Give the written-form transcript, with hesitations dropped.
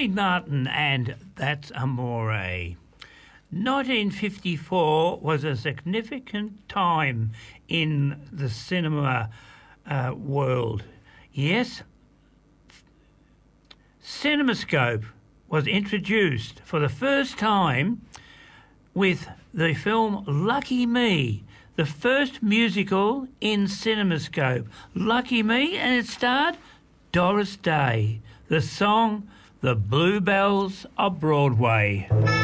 Dean Martin and That's Amore. 1954 was a significant time in the cinema world. Yes, CinemaScope was introduced for the first time with the film Lucky Me, the first musical in CinemaScope. Lucky Me, and it starred Doris Day. The song, The Bluebells of Broadway.